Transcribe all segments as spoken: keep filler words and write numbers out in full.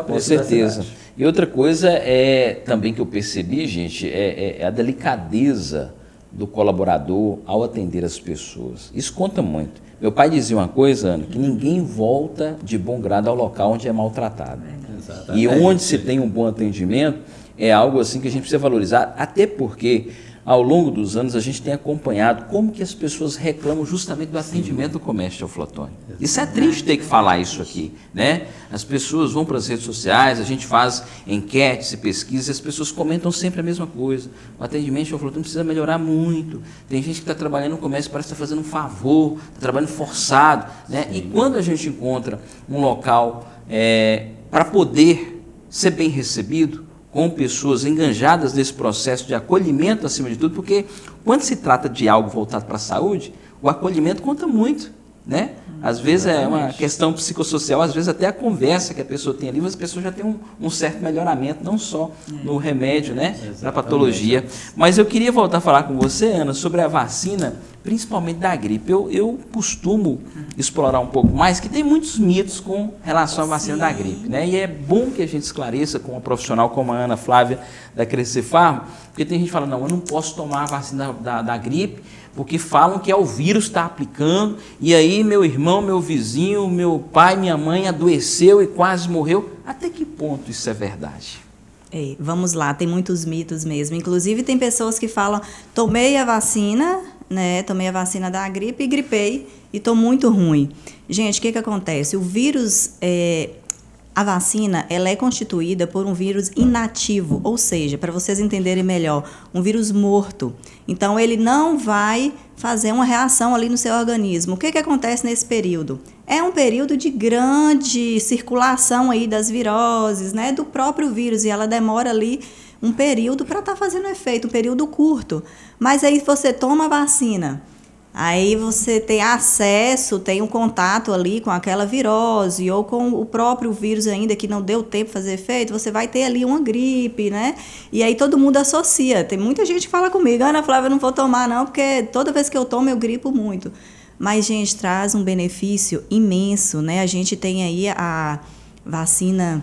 Com certeza. E outra coisa é também que eu percebi, gente, é, é a delicadeza do colaborador ao atender as pessoas. Isso conta muito. Meu pai dizia uma coisa, Ana, que ninguém volta de bom grado ao local onde é maltratado. Exatamente. E onde se tem um bom atendimento é algo assim que a gente precisa valorizar, até porque ao longo dos anos a gente tem acompanhado como que as pessoas reclamam justamente do atendimento do comércio, Teoflotone. Isso é triste ter que falar isso aqui, né? As pessoas vão para as redes sociais, a gente faz enquetes e pesquisas e as pessoas comentam sempre a mesma coisa. O atendimento, Teoflotone, precisa melhorar muito. Tem gente que está trabalhando no comércio, parece que está fazendo um favor, está trabalhando forçado, né? E quando a gente encontra um local é, para poder ser bem recebido, com pessoas enganjadas nesse processo de acolhimento acima de tudo, porque quando se trata de algo voltado para a saúde, o acolhimento conta muito, né? Às vezes Exatamente. É uma questão psicossocial, às vezes até a conversa que a pessoa tem ali, mas a pessoa já tem um, um certo melhoramento, não só no remédio, né? Da patologia. Mas eu queria voltar a falar com você, Ana, sobre a vacina, principalmente da gripe. Eu, eu costumo explorar um pouco mais, que tem muitos mitos com relação à vacina Sim. da gripe, né? E é bom que a gente esclareça com uma profissional como a Ana Flávia da Crescer Farma, porque tem gente que fala, não, eu não posso tomar a vacina da, da, da gripe, porque falam que é o vírus que está aplicando, e aí meu irmão, meu vizinho, meu pai, minha mãe adoeceu e quase morreu. Até que ponto isso é verdade? É, vamos lá, tem muitos mitos mesmo. Inclusive tem pessoas que falam, tomei a vacina, né? Tomei a vacina da gripe e gripei e estou muito ruim. Gente, o que que acontece? O vírus, é, a vacina, ela é constituída por um vírus inativo, ou seja, para vocês entenderem melhor, um vírus morto. Então, ele não vai fazer uma reação ali no seu organismo. O que que acontece nesse período? É um período de grande circulação aí das viroses, né, do próprio vírus, e ela demora ali um período para estar tá fazendo efeito, um período curto. Mas aí você toma a vacina, aí você tem acesso, tem um contato ali com aquela virose ou com o próprio vírus ainda que não deu tempo de fazer efeito, você vai ter ali uma gripe, né? E aí todo mundo associa. Tem muita gente que fala comigo, Ana Flávia, eu não vou tomar não, porque toda vez que eu tomo eu gripo muito. Mas, gente, traz um benefício imenso, né? A gente tem aí a vacina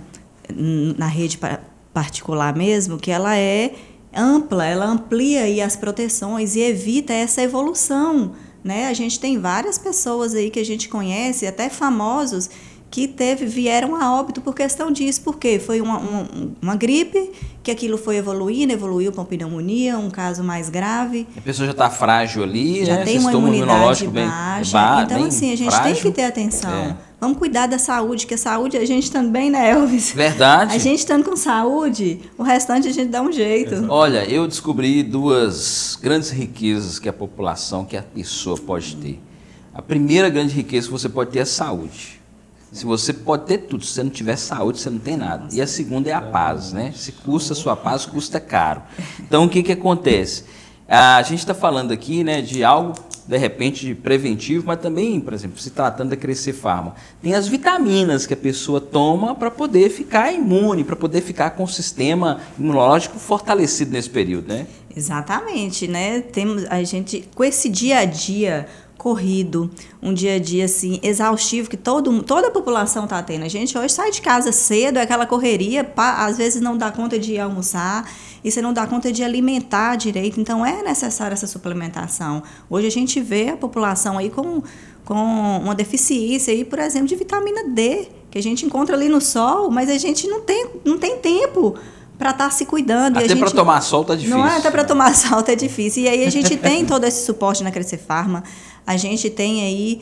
na rede particular mesmo, que ela é ampla, ela amplia aí as proteções e evita essa evolução, né? A gente tem várias pessoas aí que a gente conhece, até famosos, que teve, vieram a óbito por questão disso, porque foi uma, uma, uma gripe, que aquilo foi evoluindo, evoluiu para uma pneumonia, um caso mais grave. A pessoa já está frágil ali, já né? tem uma imunidade baixa. Bem, então, bem assim, a gente frágil. tem que ter atenção. É. Vamos cuidar da saúde, que a saúde, a gente também, né, Elvis? Verdade. A gente estando com saúde, o restante a gente dá um jeito. Olha, eu descobri duas grandes riquezas que a população, que a pessoa pode ter. A primeira grande riqueza que você pode ter é a saúde. Se você pode ter tudo, se você não tiver saúde, você não tem nada. E a segunda é a paz, né? Se custa a sua paz, custa caro. Então, o que que acontece? A gente está falando aqui, né, de algo, de repente, preventivo, mas também, por exemplo, se tratando da Crescer Farma, tem as vitaminas que a pessoa toma para poder ficar imune, para poder ficar com o sistema imunológico fortalecido nesse período, né? Exatamente, né? Temos a gente, com esse dia a dia corrido, um dia a dia assim, exaustivo, que todo, toda a população está tendo. A gente hoje sai de casa cedo, é aquela correria, pá, às vezes não dá conta de ir almoçar, e você não dá conta de alimentar direito, então é necessária essa suplementação. Hoje a gente vê a população aí com, com uma deficiência, aí, por exemplo, de vitamina D, que a gente encontra ali no sol, mas a gente não tem, não tem tempo para estar tá se cuidando. Até para tomar sol tá difícil. Não é, até para tomar sol tá difícil. E aí a gente tem todo esse suporte na Crescer Farma. A gente tem aí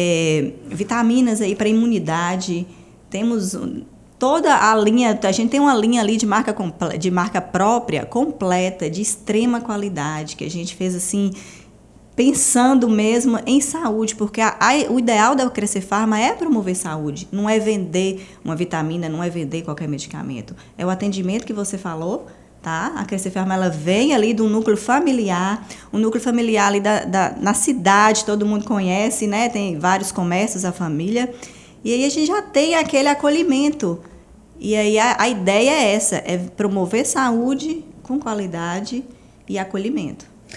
é, vitaminas aí para imunidade. Temos toda a linha, a gente tem uma linha ali de marca, de marca própria, completa, de extrema qualidade, que a gente fez assim, pensando mesmo em saúde, porque a, a, o ideal da Crescer Farma é promover saúde, não é vender uma vitamina, não é vender qualquer medicamento. É o atendimento que você falou, tá? A Crescer Farma, ela vem ali do núcleo familiar, o núcleo familiar ali da, da, na cidade, todo mundo conhece, né? Tem vários comércios, a família, e aí a gente já tem aquele acolhimento. E aí a, a ideia é essa, é promover saúde com qualidade e acolhimento.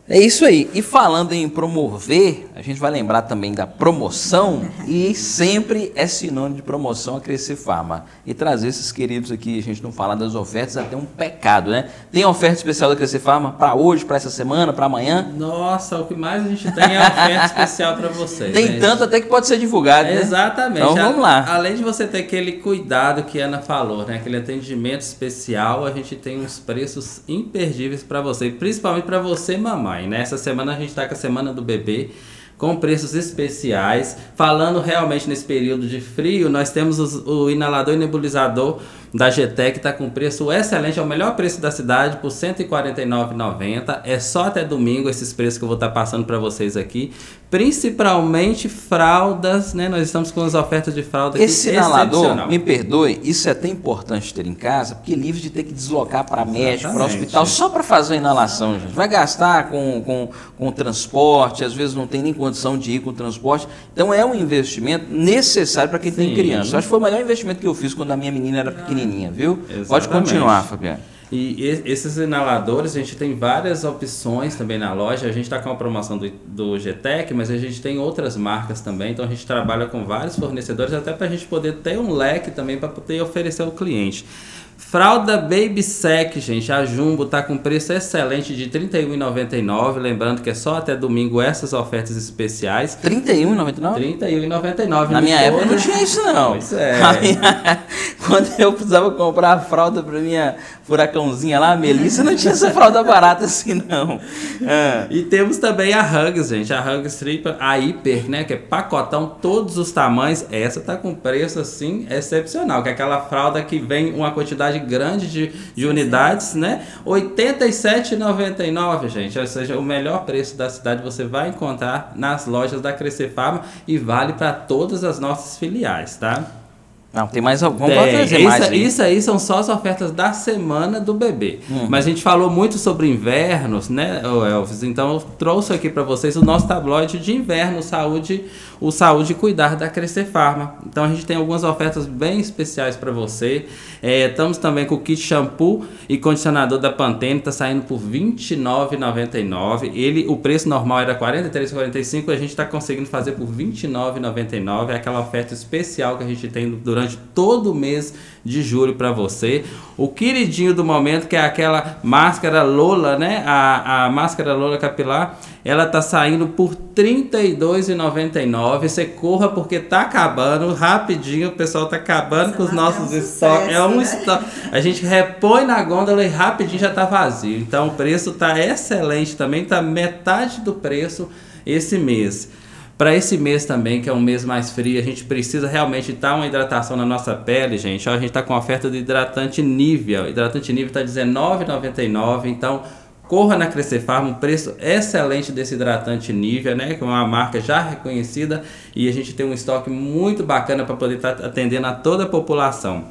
É isso aí. E falando em promover, a gente vai lembrar também da promoção, e sempre é sinônimo de promoção a Crescer Farma. E trazer esses queridos aqui, a gente não falar das ofertas, até um pecado, né? Tem oferta especial da Crescer Farma para hoje, para essa semana, para amanhã? Nossa, o que mais a gente tem é oferta especial para vocês. Tem gente. tanto até que pode ser divulgado, né? Exatamente. Então vamos lá. Além de você ter aquele cuidado que a Ana falou, né? Aquele atendimento especial, a gente tem uns preços imperdíveis para você, principalmente para você, mamãe. Nessa semana a gente está com a Semana do Bebê, com preços especiais. Falando realmente nesse período de frio, nós temos os, o inalador e nebulizador da G T E C, que está com preço excelente, é o melhor preço da cidade, por cento e quarenta e nove reais e noventa centavos. É só até domingo esses preços que eu vou estar passando para vocês aqui. Principalmente fraldas, né? Nós estamos com as ofertas de fralda aqui. Esse inalador, me perdoe, isso é até importante ter em casa, porque livre de ter que deslocar para médico, para hospital, só para fazer a inalação, gente. Vai gastar com, com, com transporte, às vezes não tem nem condição de ir com transporte. Então é um investimento necessário para quem Sim. tem criança. Eu acho que foi o melhor investimento que eu fiz quando a minha menina era pequenininha, viu? Exatamente. Pode continuar, Fabiano. E esses inaladores, a gente tem várias opções também na loja. A gente está com a promoção do, do G T E C, mas a gente tem outras marcas também. Então a gente trabalha com vários fornecedores, até para a gente poder ter um leque também para poder oferecer ao cliente. Fralda Baby Sec, gente, a Jumbo está com preço excelente de trinta e um reais e noventa e nove centavos. Lembrando que é só até domingo essas ofertas especiais. trinta e um reais e noventa e nove centavos? trinta e um reais e noventa e nove centavos. Na minha época não tinha isso, não. Pois é. Minha... Quando eu precisava comprar a fralda para minha furacãozinha lá, a Melissa, não tinha essa fralda barata assim, não. Ah. E temos também a Hugs, gente. A Hugs Tripa, a Hiper, né? Que é pacotão, todos os tamanhos. Essa tá com preço, assim, excepcional. Que é aquela fralda que vem uma quantidade grande de, de unidades, né? oitenta e sete reais e noventa e nove centavos, gente. Ou seja, o melhor preço da cidade você vai encontrar nas lojas da Crescer Farma e vale para todas as nossas filiais, tá? Não, tem mais algum? Vamos trazer mais. Isso, isso aí são só as ofertas da Semana do Bebê. Uhum. Mas a gente falou muito sobre invernos, né, Elvis? Então eu trouxe aqui para vocês o nosso tabloide de inverno, saúde, o Saúde e Cuidar da Crescer Farma. Então a gente tem algumas ofertas bem especiais para você. É, estamos também com o kit shampoo e condicionador da Pantene, está saindo por vinte e nove reais e noventa e nove centavos. Ele, o preço normal era quarenta e três reais e quarenta e cinco centavos, a gente está conseguindo fazer por vinte e nove reais e noventa e nove centavos. É aquela oferta especial que a gente tem durante durante todo o mês de julho para você. O queridinho do momento, que é aquela máscara Lola, né? A, a máscara Lola capilar, ela tá saindo por trinta e dois reais e noventa e nove centavos. Você corra porque tá acabando rapidinho, o pessoal tá acabando com os nossos estoques. É um estoque. A gente repõe na gôndola e rapidinho já tá vazio. Então o preço tá excelente também, tá metade do preço esse mês. Para esse mês também, que é um mês mais frio, a gente precisa realmente dar uma hidratação na nossa pele, gente. Ó, a gente está com a oferta do hidratante Nivea. O hidratante Nivea está dezenove reais e noventa e nove centavos. Então, corra na Crescer Farma, um preço excelente desse hidratante Nivea, né? Que é uma marca já reconhecida. E a gente tem um estoque muito bacana para poder estar tá atendendo a toda a população.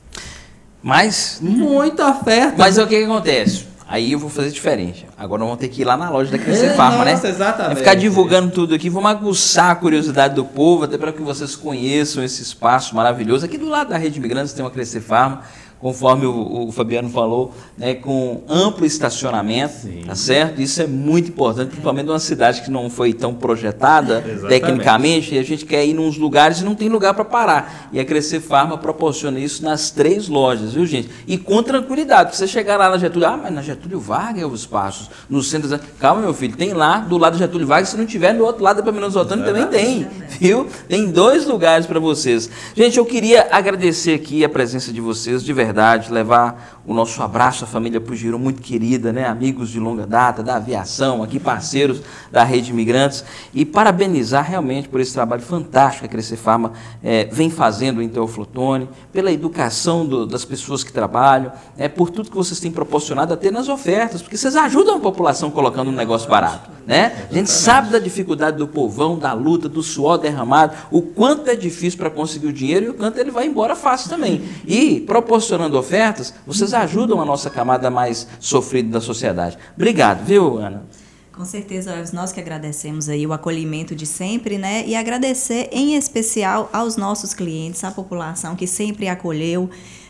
Mas... Muita oferta. Mas o que, que acontece? Aí eu vou fazer diferente. Agora nós vamos ter que ir lá na loja da Crescer é, Farma, nossa, né? Exatamente. Vai ficar divulgando tudo aqui. Vamos aguçar a curiosidade do povo, até para que vocês conheçam esse espaço maravilhoso. Aqui do lado da Rede Imigrantes tem uma Crescer Farma, conforme o, o Fabiano falou, né, com amplo estacionamento, Sim. tá certo? Isso é muito importante, principalmente numa cidade que não foi tão projetada Exatamente. tecnicamente, e a gente quer ir nos lugares e não tem lugar para parar. E a Crescer Farma proporciona isso nas três lojas, viu, gente? E com tranquilidade, porque você chegar lá na Getúlio, ah, mas na Getúlio Vargas é os espaços, no centro, calma, meu filho, tem lá do lado da Getúlio Vargas, se não tiver do outro lado da Pamela Zoltano também tem, viu? Tem dois lugares para vocês. Gente, eu queria agradecer aqui a presença de vocês, de verdade. Verdade, levar o nosso abraço à família Pujiro, muito querida, né? Amigos de longa data, da aviação, aqui parceiros da Rede Imigrantes, e parabenizar realmente por esse trabalho fantástico que a Crescer Farma é, vem fazendo em Teoflotone, pela educação do, das pessoas que trabalham, é, por tudo que vocês têm proporcionado até nas ofertas, porque vocês ajudam a população colocando um negócio barato, né? A gente sabe da dificuldade do povão, da luta, do suor derramado, o quanto é difícil para conseguir o dinheiro e o quanto ele vai embora fácil também. E proporcionando ofertas, vocês ajudam a nossa camada mais sofrida da sociedade. Obrigado, viu, Ana? Com certeza, nós que agradecemos aí o acolhimento de sempre, né? E agradecer em especial aos nossos clientes, à população que sempre acolheu,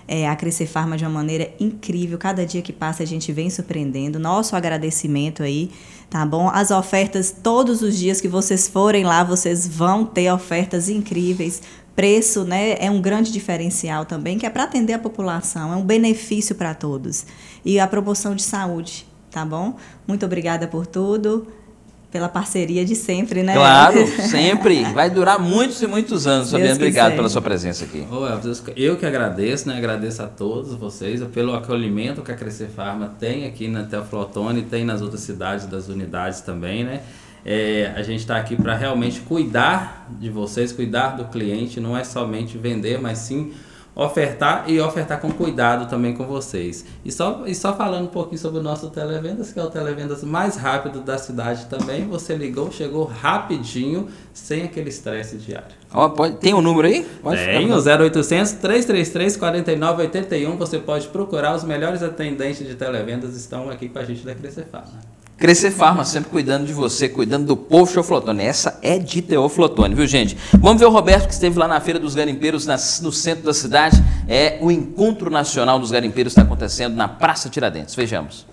é, a Crescer Farma de uma maneira incrível. Cada dia que passa a gente vem surpreendendo. Nosso agradecimento aí, tá bom? As ofertas, todos os dias que vocês forem lá, vocês vão ter ofertas incríveis. Preço, né, é um grande diferencial também, que é para atender a população, é um benefício para todos. E a promoção de saúde, tá bom? Muito obrigada por tudo. Pela parceria de sempre, né? Claro, sempre. Vai durar muitos e muitos anos, Fabiano. Obrigado pela sua presença aqui. Oh, eu que agradeço, né? Agradeço a todos vocês pelo acolhimento que a Crescer Farma tem aqui na Teoflotone e tem nas outras cidades das unidades também, né? É, a gente está aqui para realmente cuidar de vocês, cuidar do cliente, não é somente vender, mas sim ofertar e ofertar com cuidado também com vocês. E só, e só falando um pouquinho sobre o nosso Televendas, que é o Televendas mais rápido da cidade também. Você ligou, chegou rapidinho, sem aquele estresse diário. Oh, pode, tem um número aí? Pode tem, o zero oitocentos, três três três, quatro nove oito um. Você pode procurar, os melhores atendentes de televendas estão aqui com a gente da Crescer Farma. Crescer Farma, sempre cuidando de você, cuidando do povo Teoflotone. Essa é de Teoflotone, viu, gente? Vamos ver o Roberto, que esteve lá na Feira dos Garimpeiros, na, no centro da cidade. É o Encontro Nacional dos Garimpeiros, está acontecendo na Praça Tiradentes. Vejamos.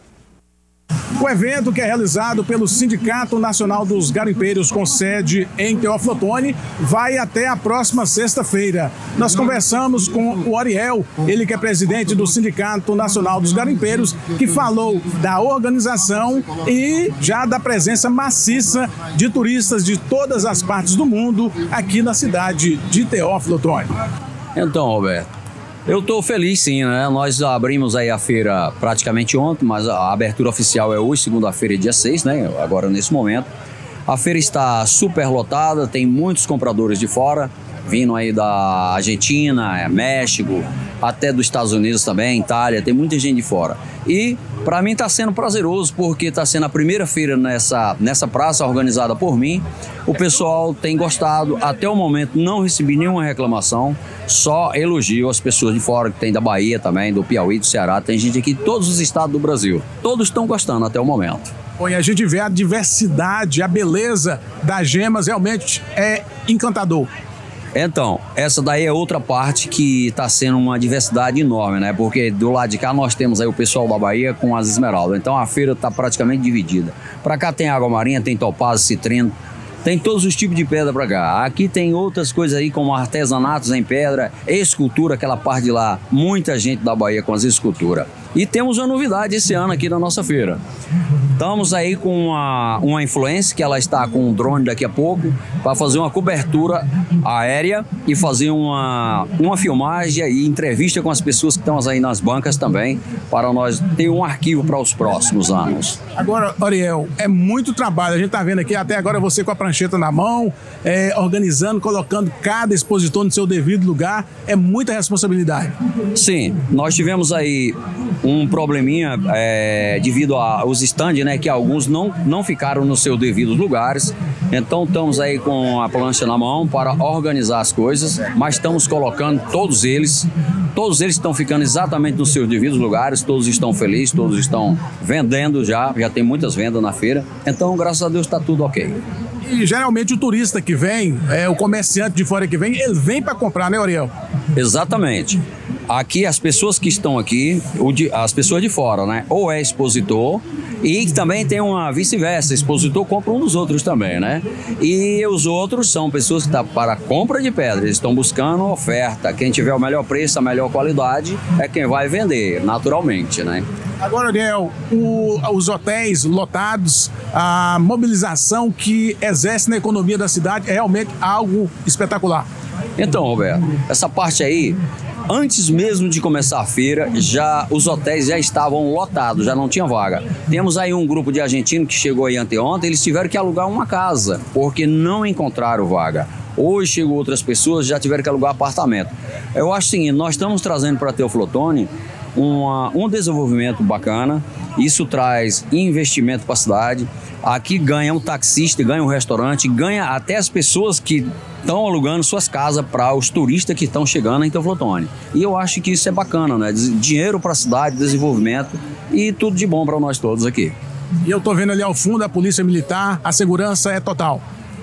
O evento, que é realizado pelo Sindicato Nacional dos Garimpeiros, com sede em Teoflotone, vai até a próxima sexta-feira. Nós conversamos com o Ariel, ele que é presidente do Sindicato Nacional dos Garimpeiros, que falou da organização e já da presença maciça de turistas de todas as partes do mundo aqui na cidade de Teoflotone. Então, Roberto, eu estou feliz sim, né? Nós abrimos aí a feira praticamente ontem, mas a abertura oficial é hoje, segunda-feira, dia seis, né? Agora nesse momento. A feira está super lotada, tem muitos compradores de fora, vindo aí da Argentina, México, até dos Estados Unidos também, Itália, tem muita gente de fora. E para mim está sendo prazeroso, porque está sendo a primeira feira nessa, nessa praça organizada por mim. O pessoal tem gostado, até o momento não recebi nenhuma reclamação, só elogio as pessoas de fora, que tem da Bahia também, do Piauí, do Ceará, tem gente aqui de todos os estados do Brasil. Todos estão gostando até o momento. Bom, e a gente vê a diversidade, a beleza das gemas, realmente é encantador. Então, essa daí é outra parte que está sendo uma diversidade enorme, né? Porque do lado de cá nós temos aí o pessoal da Bahia com as esmeraldas. Então a feira está praticamente dividida. Para cá tem água marinha, tem topázio, citrino, tem todos os tipos de pedra para cá. Aqui tem outras coisas aí como artesanatos em pedra, escultura, aquela parte de lá. Muita gente da Bahia com as esculturas. E temos uma novidade esse ano aqui na nossa feira. Estamos aí com uma, uma influencer que ela está com um drone daqui a pouco para fazer uma cobertura aérea e fazer uma, uma filmagem e entrevista com as pessoas que estão aí nas bancas também, para nós ter um arquivo para os próximos anos. Agora, Ariel, é muito trabalho. A gente está vendo aqui até agora você com a prancheta na mão, é, organizando, colocando cada expositor no seu devido lugar. É muita responsabilidade. Sim, nós tivemos aí um probleminha é, devido aos stands, né, que alguns não, não ficaram nos seus devidos lugares. Então estamos aí com a plancha na mão para organizar as coisas, mas estamos colocando todos eles, todos eles estão ficando exatamente nos seus devidos lugares, todos estão felizes, todos estão vendendo já, já tem muitas vendas na feira. Então, graças a Deus, está tudo ok. E geralmente o turista que vem, é, o comerciante de fora que vem, ele vem para comprar, né, Ariel? Exatamente. Aqui, as pessoas que estão aqui, as pessoas de fora, né? Ou é expositor, e também tem uma vice-versa, expositor compra um dos outros também, né? E os outros são pessoas que estão para compra de pedra, eles estão buscando oferta. Quem tiver o melhor preço, a melhor qualidade, é quem vai vender, naturalmente, né? Agora, Ariel, o, os hotéis lotados, a mobilização que exerce na economia da cidade é realmente algo espetacular. Então, Roberto, essa parte aí, antes mesmo de começar a feira, já os hotéis já estavam lotados, já não tinha vaga. Temos aí um grupo de argentinos que chegou aí anteontem, eles tiveram que alugar uma casa, porque não encontraram vaga. Hoje chegou outras pessoas, já tiveram que alugar apartamento. Eu acho o seguinte, nós estamos trazendo para Teoflotone uma, um desenvolvimento bacana, isso traz investimento para a cidade. Aqui ganha um taxista, ganha um restaurante, ganha até as pessoas que estão alugando suas casas para os turistas que estão chegando em Teoflotone. E eu acho que isso é bacana, né? Dinheiro para a cidade, desenvolvimento e tudo de bom para nós todos aqui. E eu tô vendo ali ao fundo a Polícia Militar, a segurança é total.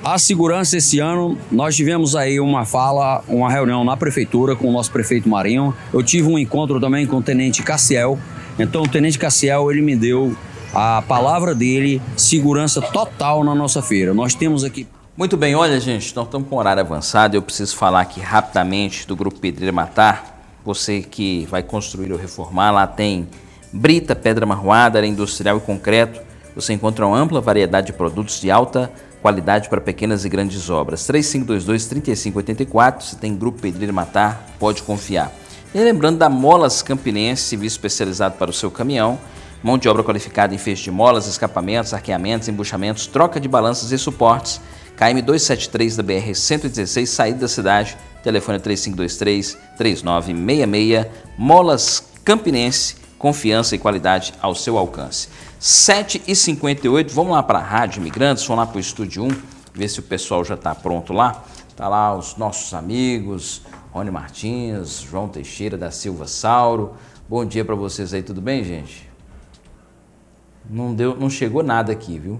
A segurança esse ano, nós tivemos aí uma fala, uma reunião na prefeitura com o nosso prefeito Marinho. Eu tive um encontro também com o tenente Cassiel. Então o tenente Cassiel, ele me deu a palavra dele, segurança total na nossa feira. Nós temos aqui... Muito bem, olha gente, nós estamos com horário avançado, eu preciso falar aqui rapidamente do Grupo Pedreira Matar. Você que vai construir ou reformar, lá tem brita, pedra marroada, área industrial e concreto. Você encontra uma ampla variedade de produtos de alta qualidade para pequenas e grandes obras. três cinco dois dois, três cinco oito quatro, você tem Grupo Pedreira Matar, pode confiar. E lembrando da Molas Campinense, serviço especializado para o seu caminhão, mão de obra qualificada em feixe de molas, escapamentos, arqueamentos, embuchamentos, troca de balanças e suportes. K M duzentos e setenta e três da B R cento e dezesseis, saída da cidade, telefone três cinco dois três, três nove seis seis, Molas Campinense, confiança e qualidade ao seu alcance. sete e cinquenta e oito, vamos lá para a Rádio Imigrantes, vamos lá para o Estúdio um, ver se o pessoal já está pronto lá. Está lá os nossos amigos, Rony Martins, João Teixeira da Silva Sauro. Bom dia para vocês aí, tudo bem, gente? Não, deu, não chegou nada aqui, viu?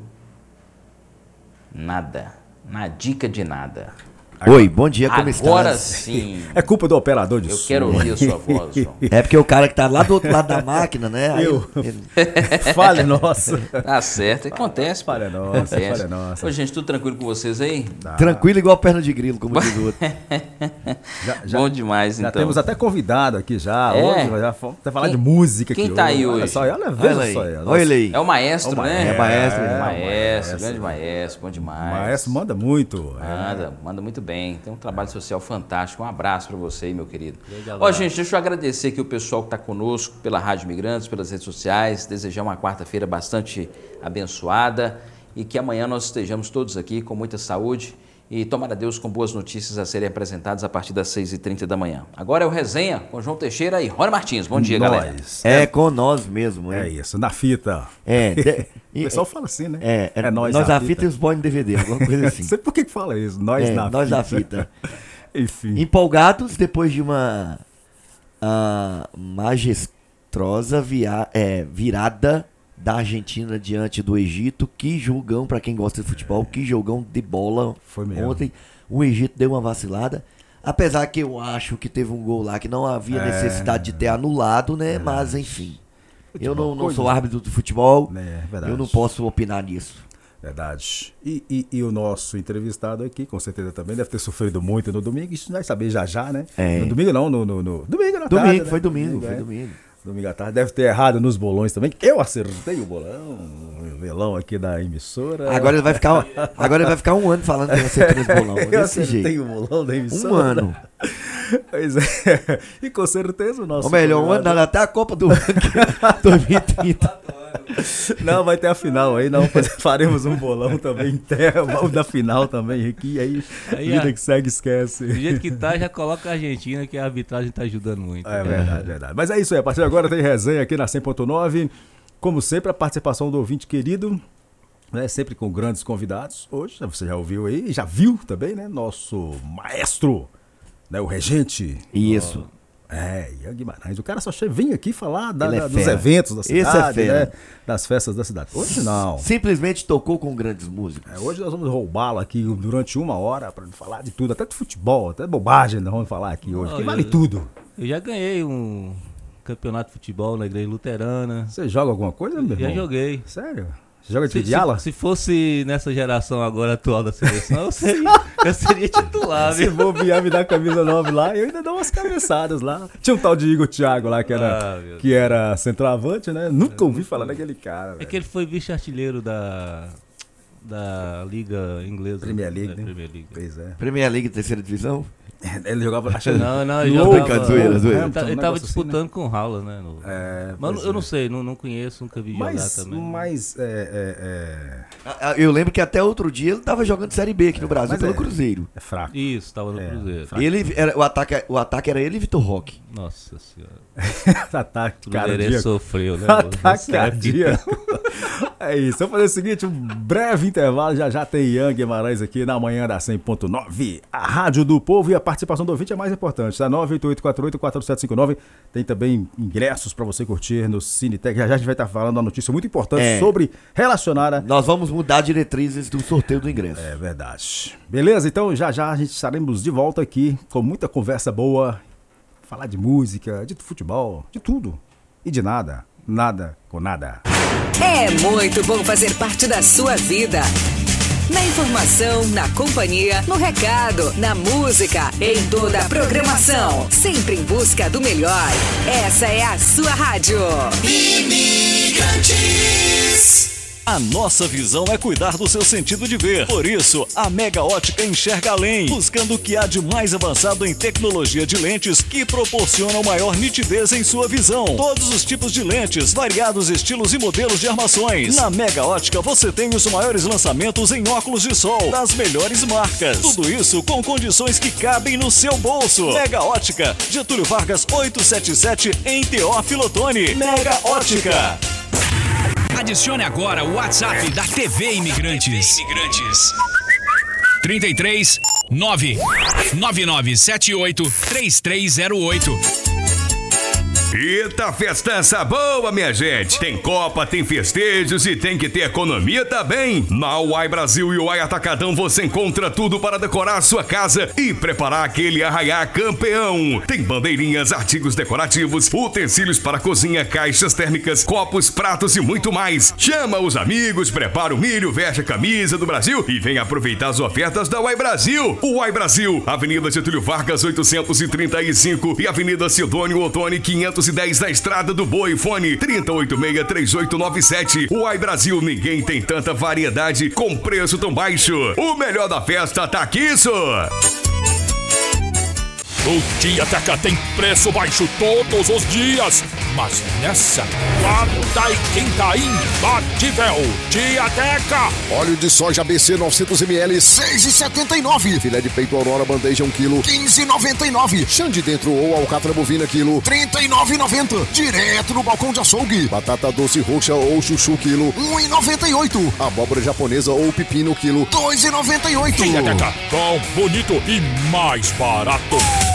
Nada. Na dica de nada. Oi, bom dia, como estás? Agora sim. É culpa do operador de Eu som. quero ouvir a sua voz, João. É porque o cara que tá lá do outro lado da máquina, né? Aí Eu. ele- Falha nossa. Tá certo, acontece. pô. Falha nossa, Acontece. falha nossa. Ô, gente, tudo tranquilo com vocês aí? Tranquilo igual perna de grilo, como diz o outro. Já, já- Bom demais, já então. temos até convidado aqui já. É. Hoje, já fomos até falar Quem- de música quem aqui tá aí Olha hoje? só, olha, Olha veja aí, só aí. olha ele aí. É o maestro, É o né? É maestro, É, é, o maestro, maestro. grande maestro, bom O demais. maestro manda muito. é. Manda, manda muito bem. Tem um trabalho social fantástico. Um abraço para você aí, meu querido. Ó, gente, deixa eu agradecer aqui o pessoal que está conosco pela Rádio Imigrantes, pelas redes sociais. Desejar uma quarta-feira bastante abençoada e que amanhã nós estejamos todos aqui com muita saúde e tomara Deus com boas notícias a serem apresentadas a partir das seis e trinta da manhã. Agora é o Resenha com João Teixeira e Rony Martins. Bom dia, Nós. galera. É com nós mesmo, É hein? isso, na fita. É, de- O pessoal fala assim, né? é, é, nós, nós, na a fita e os boys no D V D, alguma coisa Não assim. sei por que que fala isso. Nós É, na nós fita. na fita. Enfim. Empolgados depois de uma ah, majestosa via, é, virada da Argentina diante do Egito. Que jogão, pra quem gosta de futebol, que jogão de bola. Foi mesmo. Ontem o Egito deu uma vacilada. Apesar que eu acho que teve um gol lá que não havia É. necessidade de ter anulado, né? Mas enfim. Eu não, não coisa- sou árbitro de futebol. É, verdade. Eu não posso opinar nisso. Verdade. E, e, e o nosso entrevistado aqui, com certeza também, deve ter sofrido muito no domingo. Isso vai saber já já, né? É. No domingo não, no, no, no- domingo na Domingo, tarde, né? foi domingo, foi é. domingo. Domingo à tarde. Deve ter errado nos bolões também. Eu acertei o bolão, o velão aqui da emissora. Agora ele vai ficar, agora ele vai ficar um ano falando que eu acertei esse bolão. Eu Desse acertei jeito. o bolão da emissora. Um ano. Pois é. E com certeza o nosso. Ou melhor, um ano, convidado- nada, até a Copa do Mundo dois mil e trinta. Não, vai ter a final aí, não. faz- Faremos um bolão também, o da final também aqui. Aí, Aí, vida ó. que segue, esquece. Do jeito que tá, já coloca a Argentina, que a arbitragem tá ajudando muito. É verdade, verdade. Mas é isso aí, a partir de agora tem resenha aqui na cem ponto nove. Como sempre, a participação do ouvinte querido, né, sempre com grandes convidados. Hoje, você já ouviu aí, já viu também, né? Nosso maestro, né, o regente. Isso. É, Ian Guimarães. O cara só che- vem aqui falar da- Ele é da- dos fera. eventos da Esse é cidade, fera. né? Das festas da cidade. Hoje não. Simplesmente tocou com grandes músicos. É, hoje nós vamos roubá-lo aqui durante uma hora para falar de tudo, até de futebol, até bobagem nós vamos falar aqui hoje, que Olha, vale tudo. Eu já ganhei um campeonato de futebol na igreja luterana. Você joga alguma coisa, meu Já irmão? joguei. Sério? Você joga de Se, diala? se, se fosse nessa geração agora atual da seleção, eu seria, eu seria titular, Se viu? bobear, me dá a camisa nova lá, eu ainda dou umas cabeçadas lá. Tinha um tal de Igor Thiago lá, que era, Ah, meu que era centroavante, né? Nunca ouvi falar daquele cara, É velho. que ele foi vice-artilheiro da, da Liga Inglesa. Premier League, É, né? Premier League. Pois é. Premier League, terceira divisão? Ele jogava... Acho que- Não, não, ele No- jogava- Brincadeira, zoeira, zoeira. Ele, tá- ele Um tava negócio disputando assim, com o Haaland, né? no- É, Mas pois eu é. não sei, não, não conheço, nunca vi jogar Mas, também. mas é, é, Ah, ah, Eu lembro que até outro dia ele tava jogando Série B aqui no Brasil, mas pelo é. Cruzeiro. é, é fraco. Isso, tava no É, Cruzeiro. fraco. E ele, era, o, ataque, o ataque era ele e Vitor Roque. Nossa senhora. Ataque O cardíaco. Lerê sofreu, né? Ataque Você é cardíaco. É isso. Vamos fazer o seguinte, um breve intervalo. Já já tem Ian Guimarães aqui na manhã da cem ponto nove. A Rádio do Povo, e a participação do ouvinte é mais importante, tá? nove oito oito quatro oito quatro sete cinco nove. Tem também ingressos para você curtir no Cinetec. Já já a gente vai estar falando uma notícia muito importante É. sobre relacionada. Nós vamos mudar diretrizes do sorteio do ingresso. É verdade. Beleza? Então já já a gente estaremos de volta aqui com muita conversa boa. Falar de música, de futebol, de tudo. E de nada. Nada com nada. É muito bom fazer parte da sua vida. Na informação, na companhia, no recado, na música, em toda a programação. Sempre em busca do melhor. Essa é a sua rádio. Imigrantes. A nossa visão é cuidar do seu sentido de ver. Por isso, a Mega Ótica enxerga além, buscando o que há de mais avançado em tecnologia de lentes que proporcionam maior nitidez em sua visão. Todos os tipos de lentes, variados estilos e modelos de armações. Na Mega Ótica você tem os maiores lançamentos em óculos de sol, das melhores marcas. Tudo isso com condições que cabem no seu bolso. Mega Ótica, Getúlio Vargas oitocentos e setenta e sete, em Teófilo Otoni. Mega Ótica. Adicione agora o WhatsApp da T V Imigrantes. Imigrantes. trinta e três, nove nove nove sete oito, três três zero oito. Eita, festança boa, minha gente. Tem Copa, tem festejos e tem que ter economia também. Na Uai Brasil e Uai Atacadão você encontra tudo para decorar sua casa e preparar aquele arraiá campeão. Tem bandeirinhas, artigos decorativos, utensílios para cozinha, caixas térmicas, copos, pratos e muito mais. Chama os amigos, prepara o milho, veste a camisa do Brasil e vem aproveitar as ofertas da Uai Brasil. Uai Brasil, Avenida Getúlio Vargas oitocentos e trinta e cinco e Avenida Sidônio Otoni quinhentos e dez da Estrada do Boi. Fone trinta e oito seis, três oito nove sete. Uai Brasil, ninguém tem tanta variedade com preço tão baixo. O melhor da festa tá aqui, isso. O Dia Teca tem preço baixo todos os dias, mas nessa, quarta e quinta imbatível. Dia Teca. Óleo de soja B C novecentos mililitros, seis reais e setenta e nove centavos. Filé de peito Aurora bandeja um quilo, quinze reais e noventa e nove centavos. Chã de dentro ou alcatra bovina quilo, trinta e nove reais e noventa centavos. Direto no balcão de açougue. Batata doce roxa ou chuchu quilo, um real e noventa e oito centavos. Abóbora japonesa ou pepino quilo, dois reais e noventa e oito centavos. Dia Teca, tão bonito e mais barato.